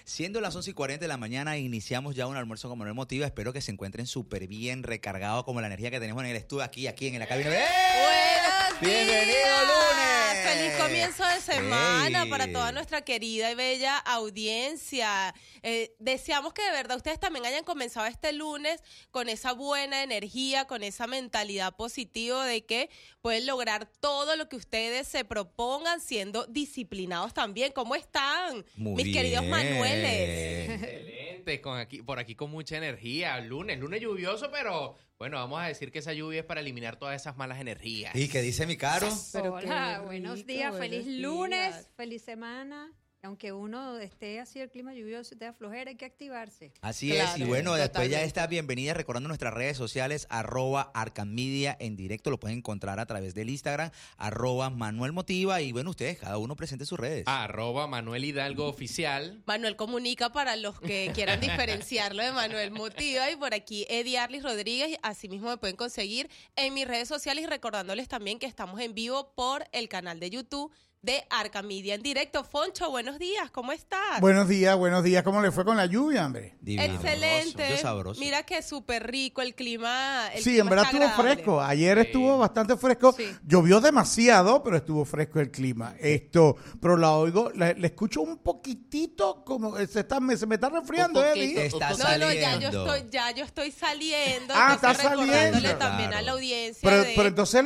Siendo las 11:40 de la mañana, iniciamos ya un almuerzo con Manuel Motiva. Espero que se encuentren súper bien recargados como la energía que tenemos en el estudio, aquí en la cabina. ¡Buenos ¡Bienvenido días! lunes! ¡Feliz comienzo de semana ¡Ey! para toda nuestra querida y bella audiencia! Deseamos que de verdad ustedes también hayan comenzado este lunes con esa buena energía, con esa mentalidad positiva de que pueden lograr todo lo que ustedes se propongan siendo disciplinados también. ¿Cómo están, Muy mis queridos bien. Manueles? Excelente, por aquí con mucha energía. Lunes lluvioso, pero bueno, vamos a decir que esa lluvia es para eliminar todas esas malas energías. ¿Y qué dice mi Caro? Hola, buenos días, feliz buenos lunes, días. feliz semana. Aunque uno esté así el clima lluvioso y te da flojera, hay que activarse. Así Claro, es, y bueno, después ya totalmente. está bienvenida recordando nuestras redes sociales, @Arcamedia en directo, lo pueden encontrar a través del Instagram, @Manuel Motiva, y bueno, ustedes, cada uno presente sus redes. @Manuel Hidalgo Oficial. Manuel Comunica para los que quieran diferenciarlo de Manuel Motiva. Y por aquí Eddie Arlis Rodríguez. Asimismo me pueden conseguir en mis redes sociales y recordándoles también que estamos en vivo por el canal de YouTube de Arcamedia en directo. Foncho, buenos días, ¿cómo estás? Buenos días. ¿Cómo le fue con la lluvia, hombre? Divino. Excelente. Yo sabroso. Mira que súper rico el clima. Sí, en verdad está estuvo agradable. fresco. Ayer estuvo bastante fresco. Sí. Llovió demasiado, pero estuvo fresco el clima. Pero la oigo, le escucho un poquitito como se me está resfriando, Un poquito. Eddie. Está No, saliendo. ya yo estoy saliendo. Ah, entonces está recordándole saliendo. también Claro. a la audiencia. Pero entonces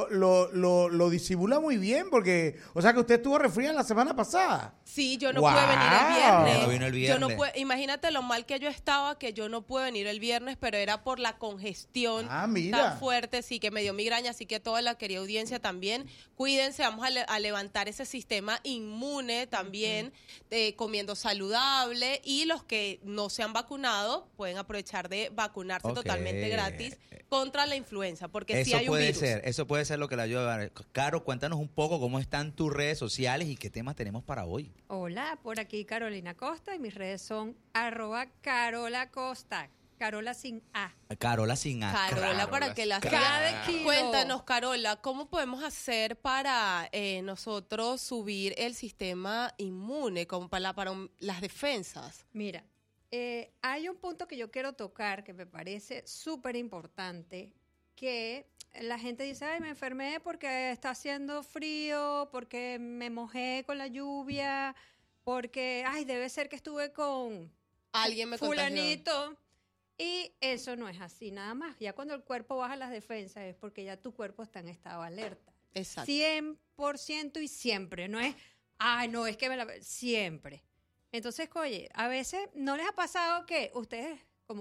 lo disimula muy bien, porque, o sea que usted estuvo resfriado la semana pasada. Sí, yo no ¡Guau! pude venir el viernes. No vino el Yo no viernes. imagínate lo mal que yo estaba, que yo no pude venir el viernes, pero era por la congestión Mira. tan fuerte, sí, que me dio migraña, así que toda la querida audiencia también, cuídense, vamos a levantar ese sistema inmune también, comiendo saludable, y los que no se han vacunado pueden aprovechar de vacunarse Ok. totalmente gratis contra la influenza, porque sí Eso hay un virus. eso puede ser lo que la ayuda. Caro, cuéntanos un poco cómo están tus redes sociales y qué temas tenemos para hoy. Hola, por aquí Carolina Costa y mis redes son @CarolaCosta, Carola sin A. Carola sin A. Carola, para que la Cada sigan. kilo. Cuéntanos, Carola, ¿cómo podemos hacer para nosotros subir el sistema inmune, como para las defensas? Mira, hay un punto que yo quiero tocar que me parece súper importante, que la gente dice, ay, me enfermé porque está haciendo frío, porque me mojé con la lluvia, porque, ay, debe ser que estuve con Alguien me contagió. fulanito. Y eso no es así nada más. Ya cuando el cuerpo baja las defensas es porque ya tu cuerpo está en estado de alerta. Exacto. 100% y siempre. No es, ay, no, es que siempre. Entonces, oye, a veces no les ha pasado que ustedes